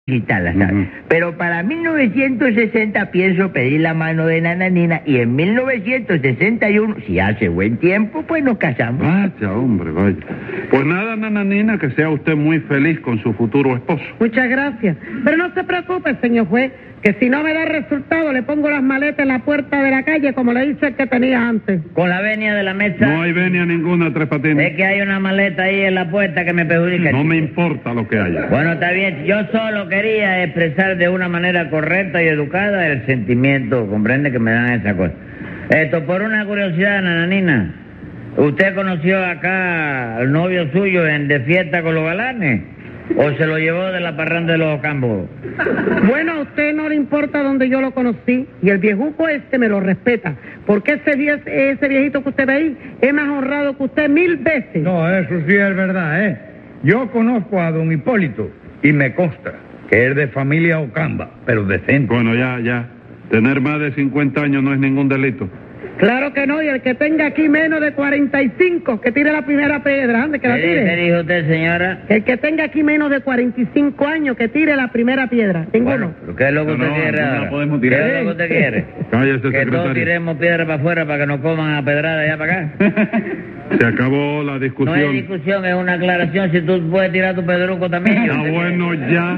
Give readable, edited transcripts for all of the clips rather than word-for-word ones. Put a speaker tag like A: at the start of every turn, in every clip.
A: visitarla, ¿sabes? Pero para 1960 pienso pedir la mano de Nananina y en 1961, si hace buen tiempo, pues nos casamos.
B: Vaya, hombre, vaya. Pues nada, Nananina, que sea usted muy feliz con su futuro esposo.
C: Muchas gracias. Pero no se preocupe, señor juez, que si no me da resultado le pongo las maletas en la puerta de la calle como le hice el que tenía antes.
D: Con la venia de la mesa.
B: No hay venia ninguna, Tres Patines.
D: Es que hay una maleta ahí en la puerta que me perjudica.
B: No me importa lo que haya.
D: Bueno, está bien. Yo solo quería expresar de una manera correcta y educada el sentimiento, comprende, que me dan esas cosas. Esto, por una curiosidad, Nananina. ¿Usted conoció acá al novio suyo de fiesta con los galanes? ¿O se lo llevó de la parranda de los Ocambos?
C: Bueno, a usted no le importa dónde yo lo conocí, y el viejuco me lo respeta, porque ese viejito que usted ve ahí es más honrado que usted 1000 veces.
E: No, eso sí es verdad, ¿eh? Yo conozco a don Hipólito y me consta que es de familia Ocamba, pero decente.
B: Bueno, ya. Tener más de 50 años no es ningún delito.
C: Claro que no, y el que tenga aquí menos de 45, que tire la primera piedra, ande, que la tire.
D: ¿Qué dijo usted, señora?
C: El que tenga aquí menos de 45 años, que tire la primera piedra. Ninguno.
D: Bueno, ¿qué es lo que usted quiere ahora?
B: No podemos tirar.
D: ¿Qué es lo que usted quiere?
B: Cállese,
D: Que
B: secretario.
D: todos tiremos piedra para afuera para que nos coman a pedrada allá para acá.
B: Se acabó la discusión.
D: No es discusión, es una aclaración. Si tú puedes tirar tu pedruco también.
B: Bueno, ya.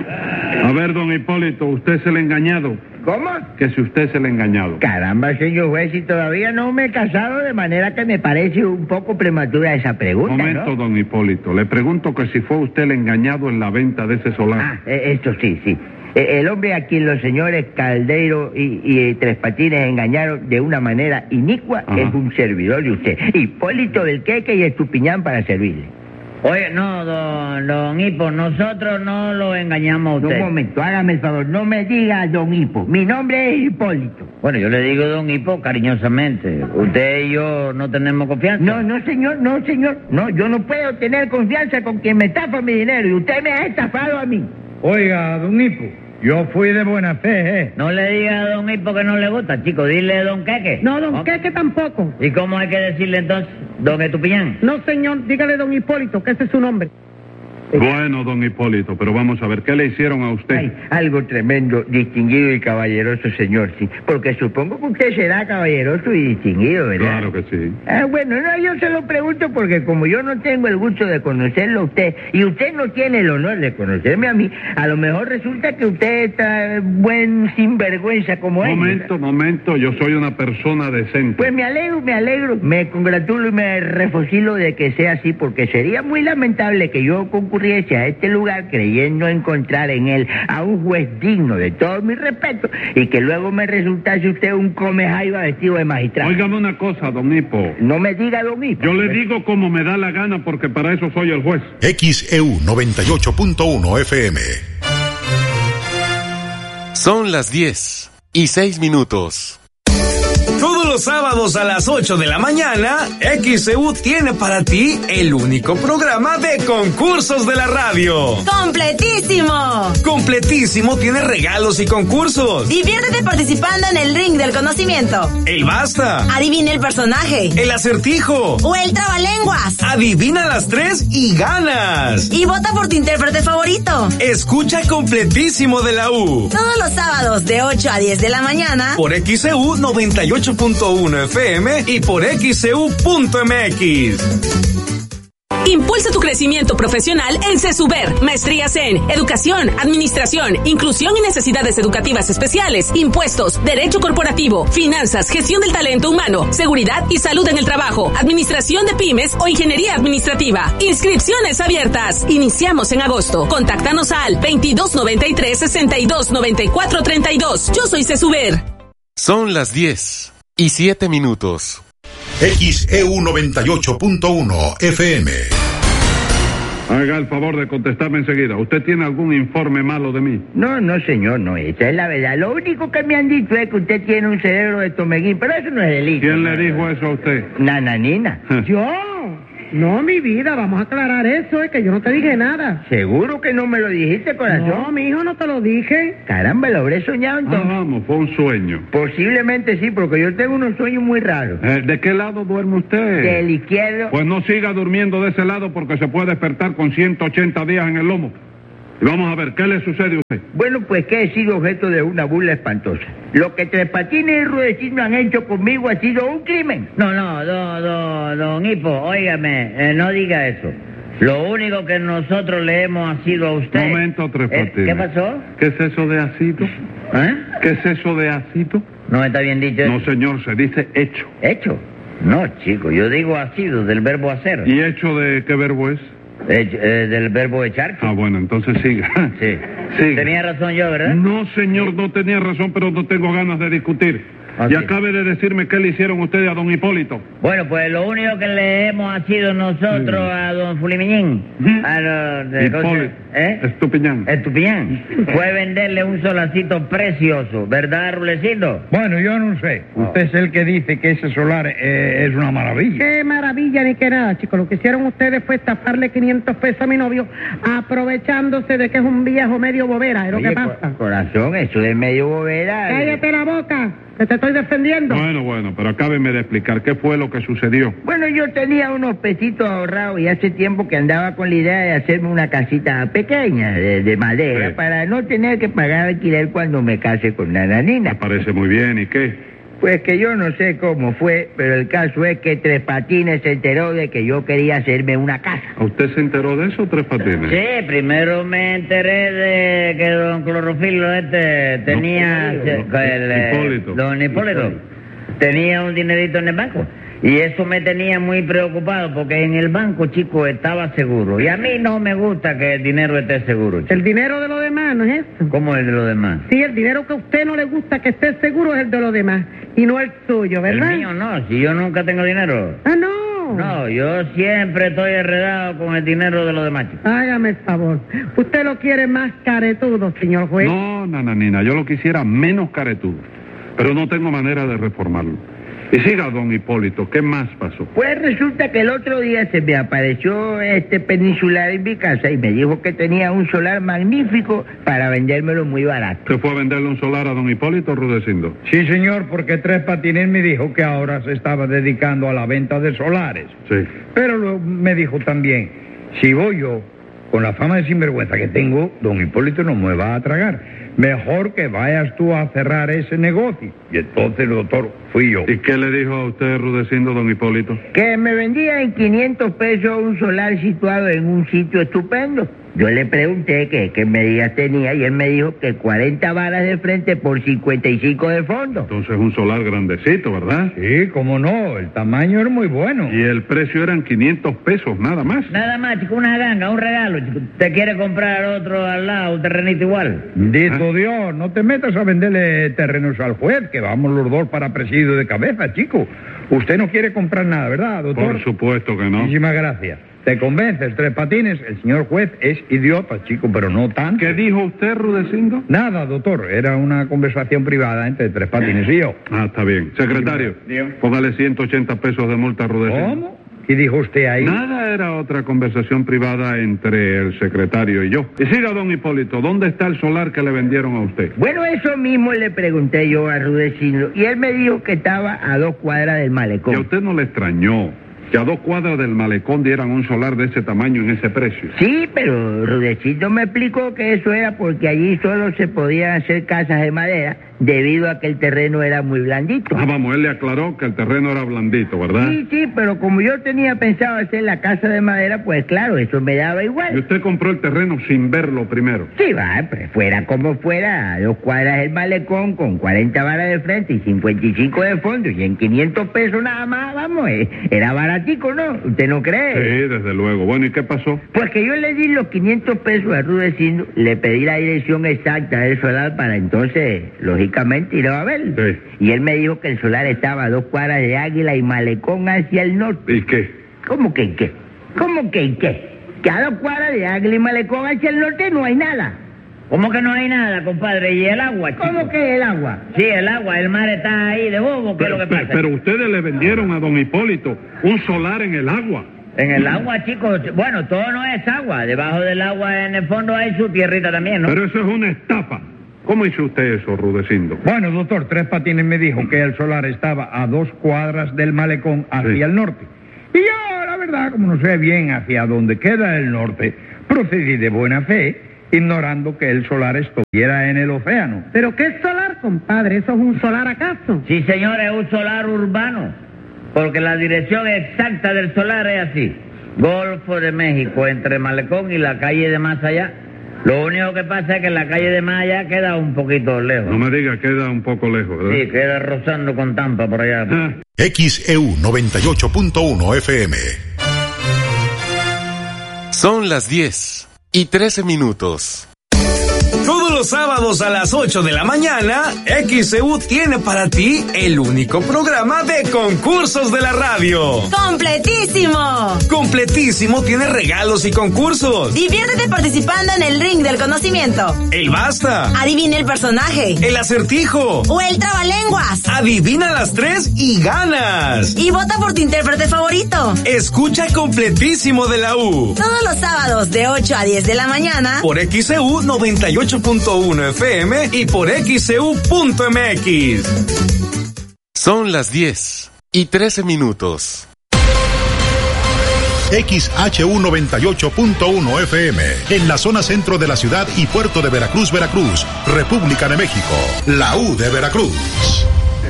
B: A ver, don Hipólito, usted es el engañado.
A: ¿Cómo?
B: Que si usted es el engañado.
A: Caramba, señor juez, si todavía no me he casado, de manera que me parece un poco prematura esa pregunta,
B: Momento,
A: ¿no?
B: don Hipólito. Le pregunto que si fue usted el engañado en la venta de ese solar.
A: Esto sí. El hombre a quien los señores Caldeiro y Tres Patines engañaron de una manera inicua es un servidor de usted, Hipólito del Queque y Estupiñán, para servirle.
D: Oye, no, don Hipo, nosotros no lo engañamos a usted.
A: Un momento, hágame el favor, no me diga don Hipo, mi nombre es Hipólito.
D: Bueno, yo le digo don Hipo cariñosamente. Usted y yo no tenemos confianza.
A: No, señor. No, yo no puedo tener confianza con quien me estafa mi dinero, y usted me ha estafado a mí.
E: Oiga, don Hipo, yo fui de buena fe, ¿eh?
D: No le diga a don Hipo que no le gusta, chico, dile don Queque.
C: No, don Queque tampoco.
D: ¿Y cómo hay que decirle entonces? Don Estupiñán.
C: No, señor, dígale don Hipólito, que ese es su nombre.
B: Bueno, don Hipólito, pero vamos a ver, ¿qué le hicieron a usted?
A: Ay, algo tremendo, distinguido y caballeroso, señor, sí. Porque supongo que usted será caballeroso y distinguido, ¿verdad?
B: Claro que sí.
A: Bueno, no, yo se lo pregunto porque como yo no tengo el gusto de conocerlo a usted, y usted no tiene el honor de conocerme a mí, a lo mejor resulta que usted está buen sinvergüenza como él.
B: Momento, yo soy una persona decente.
A: Pues me alegro, me congratulo y me refocilo de que sea así, porque sería muy lamentable que yo concurriese a este lugar creyendo encontrar en él a un juez digno de todo mi respeto y que luego me resultase usted un comejaiba vestido de magistrado.
B: Óigame una cosa, don Hipo.
A: No me diga don Hipo.
B: Yo le digo como me da la gana porque para eso soy el juez.
F: XEU 98.1 FM.
G: Son las 10:06.
H: Todos los sábados a las 8 de la mañana, XEU tiene para ti el único programa de concursos de la radio.
I: ¡Completísimo!
H: Completísimo tiene regalos y concursos.
I: Diviértete participando en el ring del conocimiento.
H: El basta.
I: Adivina el personaje.
H: El acertijo.
I: O el trabalenguas.
H: Adivina las 3 y ganas.
I: Y vota por tu intérprete favorito.
H: Escucha Completísimo de la U.
I: Todos los sábados de 8 a 10 de la mañana.
H: Por XEU 98.1 FM y por XEU.mx.
J: Impulsa tu crecimiento profesional en CESUBER. Maestrías en Educación, Administración, Inclusión y Necesidades Educativas Especiales, Impuestos, Derecho Corporativo, Finanzas, Gestión del Talento Humano, Seguridad y Salud en el Trabajo, Administración de Pymes o Ingeniería Administrativa. Inscripciones abiertas. Iniciamos en agosto. Contáctanos al 2293-629432. Yo soy CESUBER.
G: Son las 10:07.
F: XEU 98.1 FM.
B: Haga el favor de contestarme enseguida. ¿Usted tiene algún informe malo de mí?
A: No, señor, no, esa es la verdad. Lo único que me han dicho es que usted tiene un cerebro de tomeguín, pero eso no es delito.
B: ¿Quién le dijo eso a usted?
A: Nananina.
C: ¿Yo? No, mi vida, vamos a aclarar eso, es que yo no te dije nada.
A: ¿Seguro que no me lo dijiste, corazón?
C: No, mi hijo, no te lo dije.
A: Caramba, lo habré soñado entonces.
B: Vamos, fue un sueño.
A: Posiblemente sí, porque yo tengo unos sueños muy raros.
B: ¿De qué lado duerme usted?
A: Del izquierdo.
B: Pues no siga durmiendo de ese lado porque se puede despertar con 180 días en el lomo. Vamos a ver, ¿qué le sucede a usted?
A: Bueno, pues que he sido objeto de una burla espantosa. Lo que Tres Patines y Rudecindo han hecho conmigo ha sido un crimen.
D: No, don Hipo, óigame, no diga eso. Lo único que nosotros le hemos sido a usted...
B: Momento, Tres Patines.
D: ¿Qué pasó?
B: ¿Qué es eso de asito? ¿Qué es eso de asito?
D: No está bien dicho.
B: No, señor, se dice hecho.
D: ¿Hecho? No, chico, yo digo asido, del verbo hacer.
B: ¿Y hecho de qué verbo es?
D: Del verbo echar.
B: Ah, bueno, entonces siga.
D: Sí.
B: Siga.
D: Tenía razón yo, ¿verdad?
B: No, señor, no tenía razón, pero no tengo ganas de discutir.
D: Ah,
B: Y
D: sí.
B: acabe de decirme qué le hicieron ustedes a don Hipólito.
D: Bueno, pues lo único que le hemos sido nosotros a don Fulimiñín, a los...
B: Hipólito. Estupiñán.
D: Estupiñán, fue venderle un solacito precioso, ¿verdad, Rulecito?
E: Bueno, yo no sé. Usted es el que dice que ese solar es una maravilla.
C: Qué maravilla ni qué nada, chicos. Lo que hicieron ustedes fue estafarle 500 pesos a mi novio, aprovechándose de que es un viejo medio bobera, es lo que pasa.
A: Corazón, eso es medio bobera.
C: Cállate la boca, que te estoy defendiendo.
B: Bueno, pero acábeme de explicar qué fue lo que sucedió.
A: Bueno, yo tenía unos pesitos ahorrados y hace tiempo que andaba con la idea de hacerme una casita pequeña, de madera,
B: Sí.
A: para no tener que pagar alquiler cuando me case con Nananina.
B: Me parece muy bien, ¿y qué?
A: Pues que yo no sé cómo fue, pero el caso es que Tres Patines se enteró de que yo quería hacerme una casa.
B: ¿A usted se enteró de eso, Tres Patines?
D: Sí, primero me enteré de que don Clorofilo tenía...
B: Hipólito.
D: Don Hipólito tenía un dinerito en el banco. Y eso me tenía muy preocupado, porque en el banco, chico, estaba seguro. Y a mí no me gusta que el dinero esté seguro, chico.
C: El dinero de los demás, ¿no es eso?
D: ¿Cómo es de los demás?
C: Sí, el dinero que a usted no le gusta que esté seguro es el de los demás, y no el suyo, ¿verdad?
D: El mío no, si yo nunca tengo dinero.
C: Ah, no.
D: No, yo siempre estoy enredado con el dinero de los demás, chico.
C: Hágame el favor. Usted lo quiere más caretudo, señor juez.
B: No, Nananina, yo lo quisiera menos caretudo, pero no tengo manera de reformarlo. Y siga, don Hipólito, ¿qué más pasó?
A: Pues resulta que el otro día se me apareció este peninsular en mi casa y me dijo que tenía un solar magnífico para vendérmelo muy barato.
B: ¿Se fue a venderle un solar a don Hipólito, Rudecindo?
E: Sí, señor, porque Tres Patines me dijo que ahora se estaba dedicando a la venta de solares.
B: Sí.
E: Pero me dijo también, si voy yo, con la fama de sinvergüenza que tengo, don Hipólito no me va a tragar. Mejor que vayas tú a cerrar ese negocio. Y entonces, doctor, fui yo.
B: ¿Y qué le dijo a usted, Rudecindo, don Hipólito?
A: Que me vendía en 500 pesos un solar situado en un sitio estupendo. Yo le pregunté qué medidas tenía y él me dijo que 40 varas de frente por 55 de fondo.
B: Entonces un solar grandecito, ¿verdad?
E: Sí, cómo no, el tamaño era muy bueno.
B: Y el precio eran 500 pesos, nada más.
D: Nada más, chico, una ganga, un regalo, chico. ¿Te quiere comprar otro al lado, un terrenito igual?
E: Bendito Dios, no te metas a venderle terrenos al juez, que vamos los dos para presidio de cabeza, chico. Usted no quiere comprar nada, ¿verdad, doctor?
B: Por supuesto que no.
E: Muchísimas gracias. ¿Te convences, Tres Patines? El señor juez es idiota, chico, pero no tanto.
B: ¿Qué dijo usted, Rudecindo?
E: Nada, doctor. Era una conversación privada entre Tres Patines y yo.
B: Ah, está bien. Secretario, póngale 180 pesos de multa a Rudecindo.
E: ¿Cómo? ¿Qué dijo usted ahí?
B: Nada, era otra conversación privada entre el secretario y yo. Y siga, don Hipólito, ¿dónde está el solar que le vendieron a usted?
A: Bueno, eso mismo le pregunté yo a Rudecindo y él me dijo que estaba a 2 cuadras del
B: Y a
A: malecón.
B: usted no le extrañó que a 2 cuadras del malecón dieran un solar de ese tamaño en ese precio.
A: Sí, pero Rudecindo me explicó que eso era porque allí solo se podían hacer casas de madera debido a que el terreno era muy blandito.
B: Ah, vamos, él le aclaró que el terreno era blandito, ¿verdad?
A: Sí, pero como yo tenía pensado hacer la casa de madera, pues claro, eso me daba
B: Y
A: igual.
B: usted compró el terreno sin verlo primero.
A: Sí, va, pues fuera como fuera, a 2 cuadras del malecón con 40 varas de frente y 55 de fondo y en 500 pesos nada más, vamos, era baratico, ¿no? ¿Usted no cree?
B: Sí, desde luego. Bueno, ¿y qué pasó?
A: Pues que yo le di los 500 pesos a Rudecindo, le pedí la dirección exacta del solar para entonces, lógicamente, ir a verlo.
B: Sí.
A: Y él me dijo que el solar estaba a 2 cuadras de Águila y malecón hacia el norte.
B: ¿Y qué?
A: ¿Cómo que qué? ¿Cómo que qué? Que a 2 cuadras de Águila y malecón hacia el norte no hay nada.
D: ¿Cómo que no hay nada, compadre? ¿Y el agua, chico?
A: ¿Cómo que el agua?
D: Sí, el agua, el mar está ahí de bobo, ¿qué es lo que pasa?
B: Pero ustedes le vendieron a don Hipólito un solar en el agua.
D: En el agua, chicos, bueno, todo no es agua. Debajo del agua, en el fondo, hay su tierrita también, ¿no?
B: Pero eso es una estafa. ¿Cómo hizo usted eso, Rudecindo?
E: Bueno, doctor, Tres Patines me dijo que el solar estaba a 2 cuadras del malecón hacia el norte. Y yo, la verdad, como no sé bien hacia dónde queda el norte, procedí de buena fe ignorando que el solar estuviera en el océano.
C: ¿Pero qué es solar, compadre? ¿Eso es un solar acaso?
D: Sí, señor, es un solar urbano, porque la dirección exacta del solar es así: Golfo de México, entre Malecón y la calle de más allá. Lo único que pasa es que la calle de más allá queda un poquito lejos.
B: No me diga, queda un poco lejos, ¿verdad?
D: Sí, queda rozando con Tampa por allá.
F: XEU 98.1 FM.
G: Son las 10:13.
H: Todos los sábados a las 8 de la mañana, XEU tiene para ti el único programa de concursos de la radio.
I: ¡Completísimo!
H: Completísimo tiene regalos y concursos.
I: Diviértete participando en el ring del conocimiento.
H: El basta.
I: Adivina el personaje.
H: El acertijo.
I: O el trabalenguas.
H: Adivina las 3 y ganas.
I: Y vota por tu intérprete favorito.
H: Escucha Completísimo de la U.
I: Todos los sábados de 8 a 10 de la mañana.
H: Por XEU 98.1 FM y por XEU.mx.
G: Son las 10:13.
F: XHU 98.1 FM, en la zona centro de la ciudad y puerto de Veracruz, Veracruz, República de México, la U de Veracruz.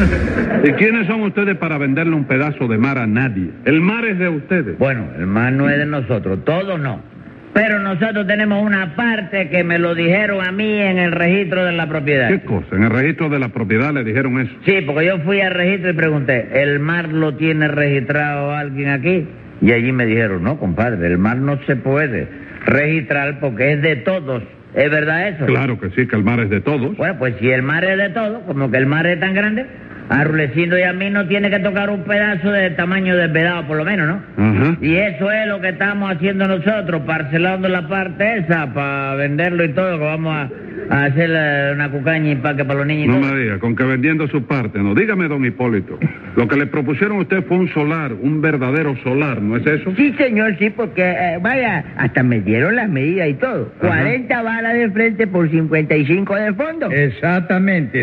B: ¿Y quiénes son ustedes para venderle un pedazo de mar a nadie? El mar es de ustedes.
D: Bueno, el mar no es de nosotros, todo no. Pero nosotros tenemos una parte que me lo dijeron a mí en el registro de la propiedad.
B: ¿Qué cosa? ¿En el registro de la propiedad le dijeron eso?
D: Sí, porque yo fui al registro y pregunté, ¿el mar lo tiene registrado alguien aquí? Y allí me dijeron, no, compadre, el mar no se puede registrar porque es de todos. ¿Es verdad eso?
B: Claro que sí, que el mar es de todos.
D: Bueno, pues si el mar es de todos, como que el mar es tan grande, a Rulecindo y a mí no tiene que tocar un pedazo del tamaño del vedado, por lo menos, ¿no?
B: Ajá.
D: Y eso es lo que estamos haciendo nosotros, parcelando la parte esa para venderlo y todo, que vamos a hacer una cucaña y paque para los niños y
B: No
D: todo.
B: me diga, con que vendiendo su parte, no. Dígame, don Hipólito, lo que le propusieron a usted fue un solar, un verdadero solar, ¿no es eso?
A: Sí, señor, sí, porque, vaya, hasta me dieron las medidas y todo.
B: Ajá.
A: 40 varas de frente por 55 de fondo.
E: Exactamente,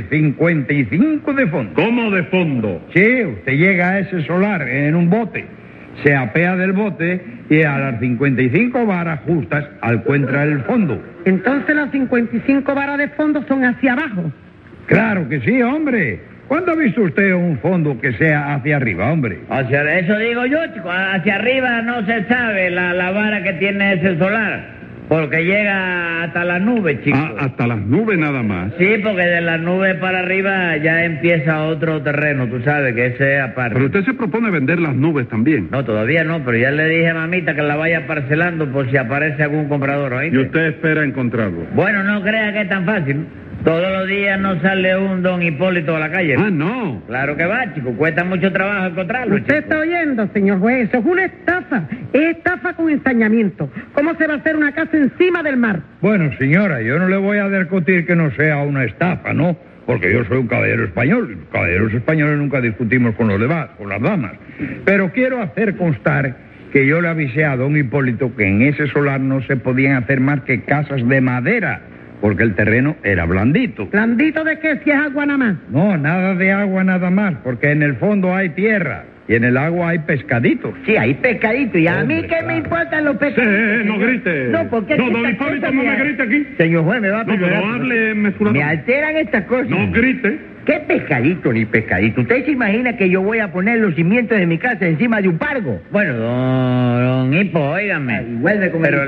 E: 55 de fondo.
B: ¿Cómo de fondo?
E: Sí, usted llega a ese solar en un bote, se apea del bote y a las 55 varas justas encuentra el fondo.
C: Entonces las 55 varas de fondo son hacia abajo.
E: Claro que sí, hombre. ¿Cuándo ha visto usted un fondo que sea hacia arriba, hombre?
D: Hacia eso digo yo, chico, hacia arriba no se sabe la vara que tiene ese solar, porque llega hasta la nube, chico.
B: Ah, hasta las nubes nada más.
D: Sí, porque de la nube para arriba ya empieza otro terreno, tú sabes que ese es aparte.
B: Pero usted se propone vender las nubes también.
D: No, todavía no, pero ya le dije a mamita que la vaya parcelando por si aparece algún comprador, ¿oíste?
B: Y usted espera encontrarlo.
D: Bueno, no crea que es tan fácil. Todos los días no sale un don Hipólito a la calle.
B: Ah, no.
D: Claro que va, chico, cuesta mucho trabajo encontrarlo,
C: ¿Usted
D: chico.
C: está oyendo, señor juez? Eso es una estafa. Es estafa con ensañamiento. ¿Cómo se va a hacer una casa encima del mar?
E: Bueno, señora, yo no le voy a discutir que no sea una estafa, ¿no? Porque yo soy un caballero español. Los caballeros españoles nunca discutimos con los demás, con las damas. Pero quiero hacer constar que yo le avisé a don Hipólito que en ese solar no se podían hacer más que casas de madera, porque el terreno era blandito.
C: ¿Blandito de qué si es agua nada más?
E: No, nada de agua nada más, porque en el fondo hay tierra y en el agua hay pescaditos.
A: Sí, hay pescadito. ¿Y a mí
E: Hombre,
A: qué me
E: claro.
A: importan los pescaditos?
B: no grite.
A: No, porque
B: No,
A: es que
B: don
A: estas
B: Hipólito,
A: cosas
B: no
A: me
B: me grite aquí.
A: Señor juez, me va a
B: No,
A: perdonar.
B: pero hable mesurado.
A: Me alteran estas cosas.
B: No grite.
A: ¿Qué pescadito ni pescadito? ¿Usted se imagina que yo voy a poner los cimientos de mi casa encima de un pargo?
D: Bueno, don Hipo, óigame.
A: Ay, vuelve con
D: Pero
A: el-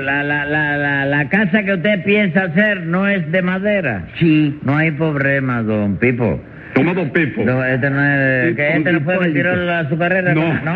D: la casa que usted piensa hacer no es de madera.
A: Sí.
D: No hay problema, don Pipo.
B: Toma, don Pipo.
D: No, este no es...
B: Sí,
D: que este no fue que
B: Hipólito.
D: tiró su carrera.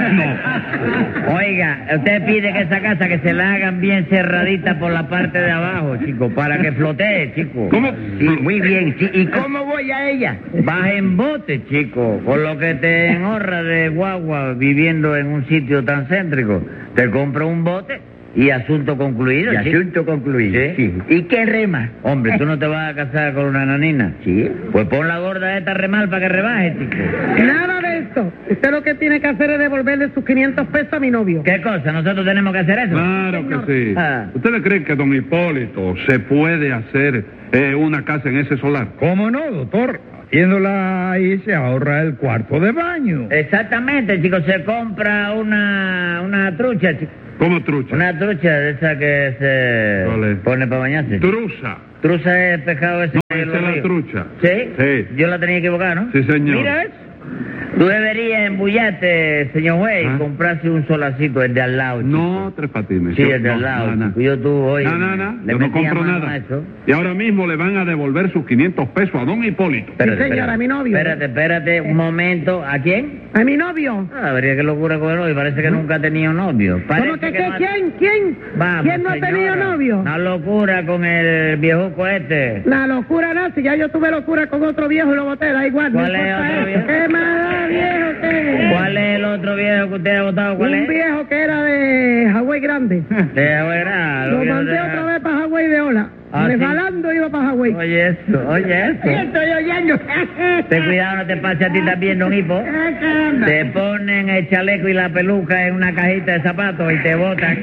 B: No.
D: Oiga, usted pide que esa casa que se la hagan bien cerradita por la parte de abajo, chico, para que flotee, chico.
B: ¿Cómo?
A: Sí, muy bien. Sí. ¿Y cómo voy a ella?
D: Vas en bote, chico, con lo que te enhorra de guagua viviendo en un sitio tan céntrico. Te compra un bote y asunto concluido,
A: Y
D: chico.
A: asunto concluido.
D: Sí.
A: ¿Y qué rema?
D: Hombre, ¿tú no te vas a casar con una nanina?
A: Sí.
D: Pues pon la gorda esta remal para que rebaje, chico.
C: Nada de esto. Usted lo que tiene que hacer es devolverle sus 500 pesos a mi novio.
D: ¿Qué cosa? ¿Nosotros tenemos que hacer eso?
B: Claro que sí.
D: Ah.
B: ¿Ustedes creen que don Hipólito se puede hacer una casa en ese solar?
E: ¿Cómo no, doctor? Haciéndola ahí se ahorra el cuarto de baño.
D: Exactamente, chico, se compra una trucha, chico.
B: ¿Cómo trucha?
D: Una trucha de esa que se
B: ¿Cuál es?
D: pone para bañarse.
B: Trucha.
D: Trucha es el pescado ese.
B: No,
D: de
B: esa
D: los
B: es la
D: ríos.
B: trucha.
D: ¿Sí?
B: Sí.
D: Yo la tenía equivocada, ¿no?
B: Sí, señor.
D: Mira eso. Tú deberías embullarte, señor juez, y comprarse un solacito, el de al lado.
B: No, Tres Patines.
D: Sí,
B: Yo-
D: el de al
B: no,
D: lado.
B: no,
D: chico. Yo tú, oye.
B: No,
D: le
B: yo no
D: metía
B: compro
D: mano
B: nada.
D: a eso.
B: Y ahora mismo le van a devolver sus 500 pesos a don Hipólito.
D: Espérate,
C: señora, a mi novio.
D: Espérate, un momento. ¿A quién?
C: A mi novio.
D: Ah, vería qué locura con el novio. Parece que nunca ha tenido novio. Parece
C: ¿Cómo que
D: no ha-
C: quién?
D: Vamos,
C: ¿Quién no ha tenido
D: señora.
C: novio?
D: Una locura con el viejuco este.
C: La locura no, si ya yo tuve locura con otro viejo y lo boté, da igual.
D: ¿Cuál
C: no
D: es
C: importa
D: otro
C: eso.
D: viejo?
C: ¿Qué más da, viejo? ¿Qué?
D: ¿Cuál es el otro viejo que usted ha votado? ¿Cuál
C: Un
D: es?
C: viejo que era de Hawái Grande.
D: Lo
C: Lo mandé otra vez para Hawái de ola.
D: Ah, ¿sí?
C: Resbalando iba para Hawái.
D: Oye eso.
C: Estoy oyendo.
D: Ten cuidado, no te pase a ti también, don Hipo. Te ponen el chaleco y la peluca en una cajita de zapatos y te botan.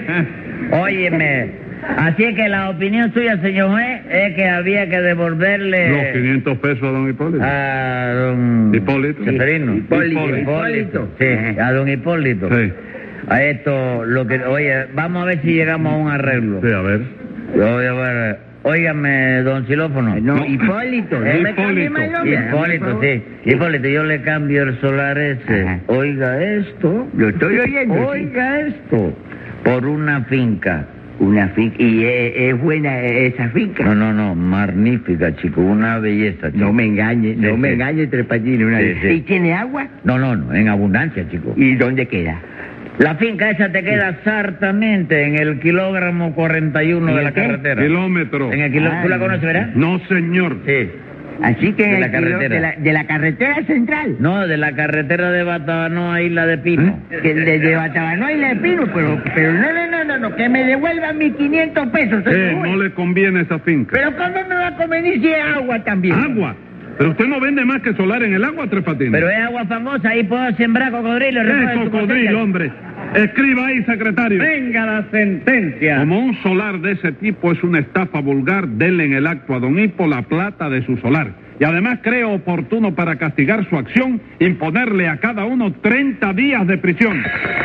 D: Óyeme. Así es que la opinión suya, señor juez, es que había que devolverle
B: Los 500 pesos a don Hipólito.
D: a don
B: Hipólito.
D: Seferino.
B: Hipólito.
D: Sí, a don Hipólito.
B: Sí.
D: A esto, lo que, oye, vamos a ver si llegamos a un arreglo.
B: Sí, a ver.
D: Voy a ver, óigame, don Xilófono.
A: No, Hipólito.
B: Hipólito.
A: me cambie más el nombre,
D: Hipólito,
A: por favor.
D: sí. Hipólito, yo le cambio el solar ese.
A: Ajá.
D: Oiga esto.
A: Lo estoy oyendo. sí.
D: Oiga esto. Por una finca.
A: Una finca. ¿Y es buena esa finca?
D: No, magnífica, chico. Una belleza, chico.
A: No me engañe,
D: Sí,
A: no me
D: sí.
A: engañe, Tres Patines.
D: Sí, sí.
A: ¿Y tiene agua?
D: No, en abundancia, chico.
A: ¿Y dónde queda?
D: La finca esa te queda exactamente en el kilogramo 41 de la
A: qué?
D: carretera.
B: Kilómetro.
D: En el kilómetro. ¿Tú la conoces, verdad?
B: No, señor.
D: Sí.
A: Así que
D: De
A: en
D: la
A: el kilo-
D: carretera.
A: de la carretera central.
D: No, de la carretera de Batabano a Isla de Pino.
A: Que de Batabano y Le Pino, pero no, que me devuelvan mis 500 pesos. señor juez.
B: No le conviene esa finca.
A: Pero ¿cómo me va a convenir si es agua también?
B: Agua. Pero usted no vende más que solar en el agua, Tres Patines.
D: Pero es agua famosa, ahí puedo sembrar cocodrilo.
B: ¿Qué cocodrilo, hombre? Escriba ahí, secretario.
D: Venga la sentencia.
B: Como un solar de ese tipo es una estafa vulgar, denle en el acto a don Hipo la plata de su solar. Y además creo oportuno para castigar su acción, imponerle a cada uno 30 días de prisión.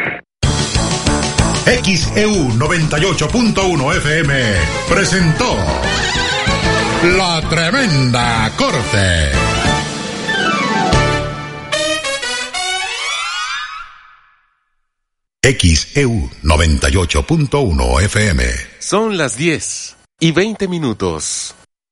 F: XEU 98.1 FM presentó La Tremenda Corte. XEU 98.1 FM.
G: Son las 10:20.